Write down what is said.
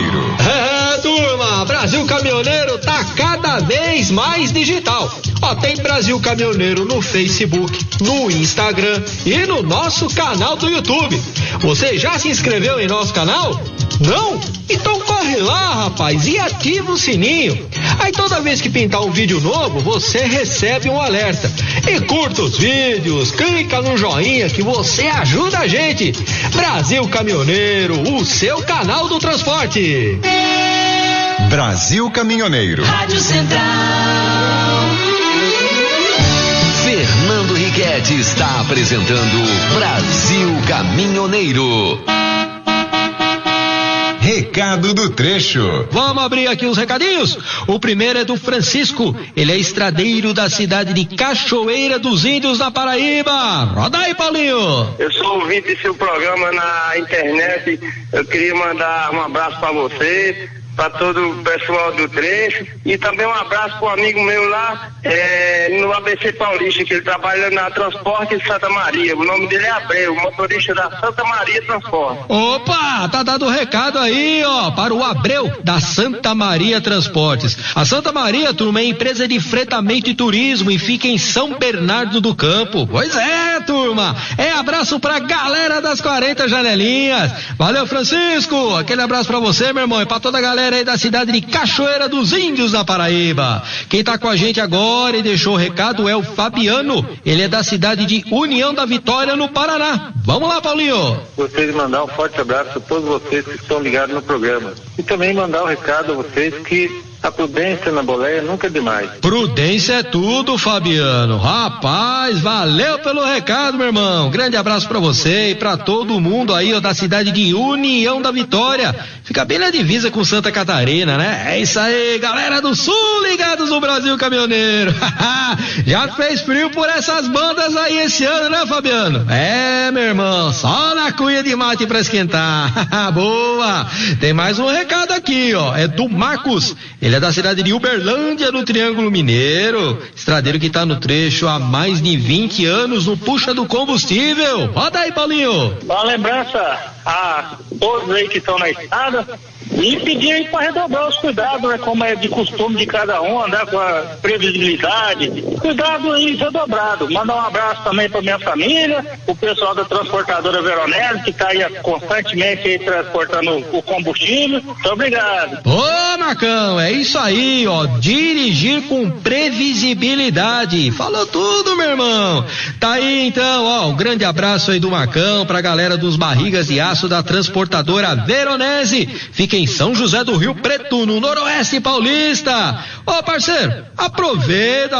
Caminhoneiro. É, turma, Brasil Caminhoneiro tá cada vez mais digital. Ó, tem Brasil Caminhoneiro no Facebook, no Instagram e no nosso canal do YouTube. Você já se inscreveu em nosso canal? Não? Então corre lá, rapaz, e ativa o sininho. Aí toda vez que pintar um vídeo novo, você recebe um alerta. E curta os vídeos, clica no joinha que você ajuda a gente. Brasil Caminhoneiro, o seu canal do transporte. Brasil Caminhoneiro. Rádio Central. Fernando Riquetti está apresentando Brasil Caminhoneiro. Recado do trecho. Vamos abrir aqui os recadinhos. O primeiro é do Francisco. Ele é estradeiro da cidade de Cachoeira dos Índios, na Paraíba. Roda aí, Paulinho. Eu sou ouvinte do seu programa na internet. Eu queria mandar um abraço para você, para todo o pessoal do trecho, e também um abraço para um amigo meu lá no ABC Paulista, que ele trabalha na Transporte de Santa Maria. O nome dele é Abreu, motorista da Santa Maria Transporte. Opa, tá dado o recado aí, ó, para o Abreu da Santa Maria Transportes. A Santa Maria, turma, é empresa de fretamento e turismo e fica em São Bernardo do Campo. Pois é, turma, é abraço pra galera das 40 janelinhas. Valeu, Francisco, aquele abraço pra você, meu irmão, e pra toda a galera aí da cidade de Cachoeira dos Índios, na Paraíba. Quem tá com a gente agora e deixou o recado é o Fabiano. Ele é da cidade de União da Vitória, no Paraná. Vamos lá, Paulinho. Gostaria de mandar um forte abraço a todos vocês que estão ligados no programa. E também mandar um recado a vocês que a prudência na boleia nunca é demais. Prudência é tudo, Fabiano. Rapaz, valeu pelo recado, meu irmão. Grande abraço pra você e pra todo mundo aí, ó, da cidade de União da Vitória. Fica bem na divisa com Santa Catarina, né? É isso aí, galera do Sul, ligados no Brasil Caminhoneiro. Já fez frio por essas bandas aí esse ano, né, Fabiano? É, meu irmão, só na cuia de mate pra esquentar. Boa! Tem mais um recado aqui, ó. É do Marcos. Ele é da cidade de Uberlândia, no Triângulo Mineiro. Estradeiro que tá no trecho há mais de 20 anos no puxa do combustível. Roda aí, Paulinho. Uma lembrança a todos aí que estão na estrada e pedir aí para redobrar os cuidados, né, como é de costume de cada um, andar com a previsibilidade. Cuidado aí redobrado. Mandar um abraço também para minha família, o pessoal da transportadora Veronese, que está aí constantemente aí transportando o combustível. Muito obrigado. Ô, Marcão, é isso aí, ó. Dirigir com previsibilidade. Falou tudo, meu irmão. Tá aí então, ó. Um grande abraço aí do Marcão pra galera dos barrigas de aço da transportadora Veronese. Fica em São José do Rio Preto, no Noroeste Paulista. Ô, parceiro, aproveita